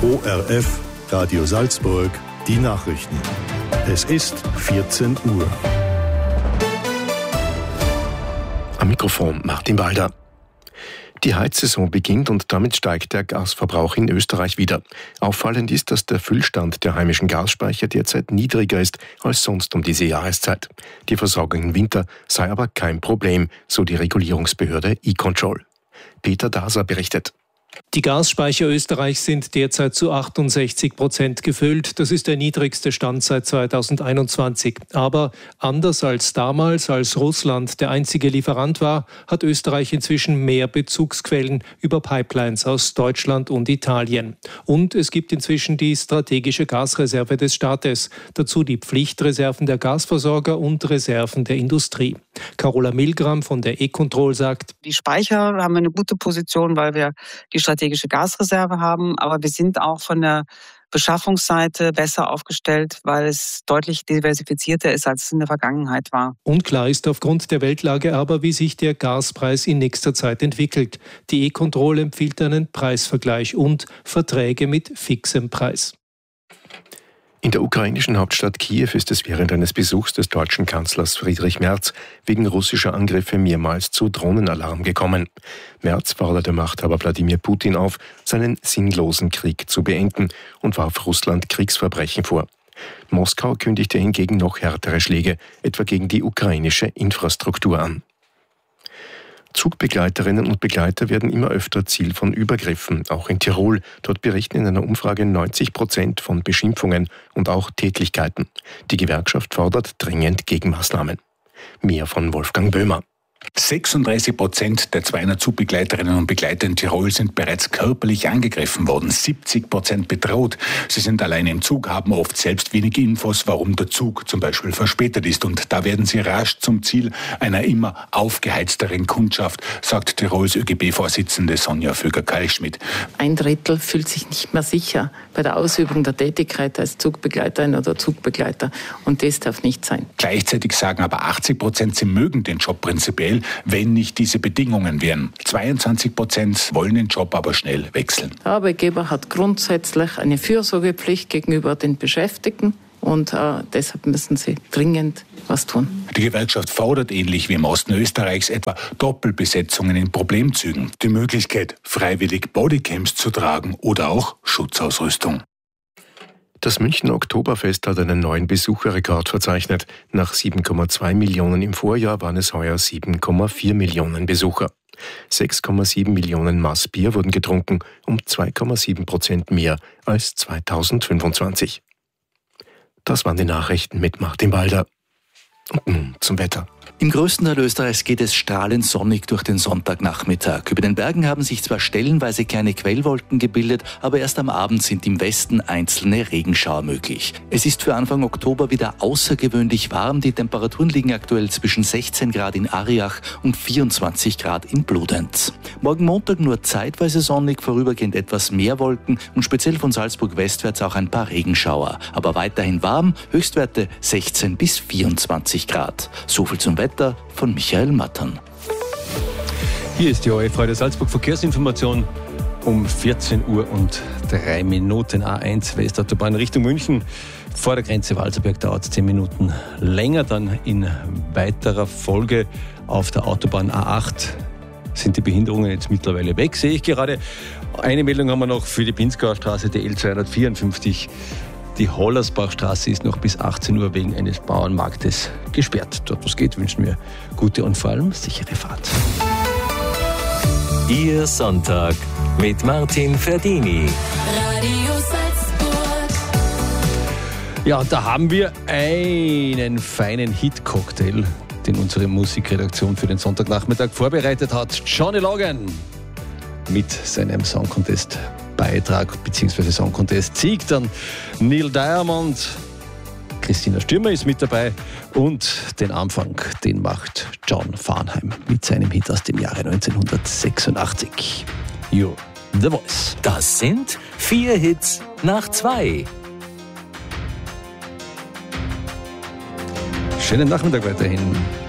ORF Radio Salzburg, die Nachrichten. Es ist 14 Uhr. Am Mikrofon Martin Walder. Die Heizsaison beginnt und damit steigt der Gasverbrauch in Österreich wieder. Auffallend ist, dass der Füllstand der heimischen Gasspeicher derzeit niedriger ist als sonst um diese Jahreszeit. Die Versorgung im Winter sei aber kein Problem, so die Regulierungsbehörde E-Control. Peter Daser berichtet. Die Gasspeicher Österreichs sind derzeit zu 68% gefüllt. Das ist der niedrigste Stand seit 2021. Aber anders als damals, als Russland der einzige Lieferant war, hat Österreich inzwischen mehr Bezugsquellen über Pipelines aus Deutschland und Italien. Und es gibt inzwischen die strategische Gasreserve des Staates. Dazu die Pflichtreserven der Gasversorger und Reserven der Industrie. Carola Milgram von der E-Control sagt: Die Speicher haben eine gute Position, weil wir die strategische Gasreserve haben, aber wir sind auch von der Beschaffungsseite besser aufgestellt, weil es deutlich diversifizierter ist, als es in der Vergangenheit war. Unklar ist aufgrund der Weltlage aber, wie sich der Gaspreis in nächster Zeit entwickelt. Die E-Control empfiehlt einen Preisvergleich und Verträge mit fixem Preis. In der ukrainischen Hauptstadt Kiew ist es während eines Besuchs des deutschen Kanzlers Friedrich Merz wegen russischer Angriffe mehrmals zu Drohnenalarm gekommen. Merz forderte Machthaber Wladimir Putin auf, seinen sinnlosen Krieg zu beenden und warf Russland Kriegsverbrechen vor. Moskau kündigte hingegen noch härtere Schläge, etwa gegen die ukrainische Infrastruktur an. Zugbegleiterinnen und Begleiter werden immer öfter Ziel von Übergriffen, auch in Tirol. Dort berichten in einer Umfrage 90% von Beschimpfungen und auch Tätlichkeiten. Die Gewerkschaft fordert dringend Gegenmaßnahmen. Mehr von Wolfgang Böhmer. 36% der 200 Zugbegleiterinnen und Begleiter in Tirol sind bereits körperlich angegriffen worden, 70% bedroht. Sie sind alleine im Zug, haben oft selbst wenige Infos, warum der Zug zum Beispiel verspätet ist. Und da werden sie rasch zum Ziel einer immer aufgeheizteren Kundschaft, sagt Tirols ÖGB-Vorsitzende Sonja Vöger-Kalschmidt. Ein Drittel fühlt sich nicht mehr sicher bei der Ausübung der Tätigkeit als Zugbegleiterin oder Zugbegleiter. Und das darf nicht sein. Gleichzeitig sagen aber 80%, sie mögen den Job prinzipiell, wenn nicht diese Bedingungen wären. 22% wollen den Job aber schnell wechseln. Der Arbeitgeber hat grundsätzlich eine Fürsorgepflicht gegenüber den Beschäftigten und deshalb müssen sie dringend was tun. Die Gewerkschaft fordert ähnlich wie im Osten Österreichs etwa Doppelbesetzungen in Problemzügen, die Möglichkeit, freiwillig Bodycams zu tragen oder auch Schutzausrüstung. Das Münchner Oktoberfest hat einen neuen Besucherrekord verzeichnet. Nach 7,2 Millionen im Vorjahr waren es heuer 7,4 Millionen Besucher. 6,7 Millionen Maß Bier wurden getrunken, um 2,7% mehr als 2025. Das waren die Nachrichten mit Martin Walder. Und nun zum Wetter. Im größten Teil Österreichs geht es strahlend sonnig durch den Sonntagnachmittag. Über den Bergen haben sich zwar stellenweise kleine Quellwolken gebildet, aber erst am Abend sind im Westen einzelne Regenschauer möglich. Es ist für Anfang Oktober wieder außergewöhnlich warm. Die Temperaturen liegen aktuell zwischen 16 Grad in Ariach und 24 Grad in Bludenz. Morgen Montag nur zeitweise sonnig, vorübergehend etwas mehr Wolken und speziell von Salzburg westwärts auch ein paar Regenschauer. Aber weiterhin warm, Höchstwerte 16 bis 24 Grad. So viel zum Wetter von Michael Mattern. Hier ist die ORF Radio Salzburg Verkehrsinformation um 14 Uhr und 3 Minuten. A1 Westautobahn Richtung München. Vor der Grenze Walserberg dauert es 10 Minuten länger. Dann in weiterer Folge auf der Autobahn A8 sind die Behinderungen jetzt mittlerweile weg, sehe ich gerade. Eine Meldung haben wir noch für die Pinzgauer Straße, die L254. Die Hollersbachstraße ist noch bis 18 Uhr wegen eines Bauernmarktes gesperrt. Dort, wo es geht, wünschen wir gute und vor allem sichere Fahrt. Ihr Sonntag mit Martin Ferdini. Radio Salzburg. Ja, da haben wir einen feinen Hit-Cocktail, den unsere Musikredaktion für den Sonntagnachmittag vorbereitet hat. Johnny Logan mit seinem Song Contest Beitrag bzw. Song Contest Sieg, dann Neil Diamond, Christina Stürmer ist mit dabei und den Anfang, den macht John Farnham mit seinem Hit aus dem Jahre 1986. You're the Voice. Das sind 4 Hits nach 2. Schönen Nachmittag weiterhin.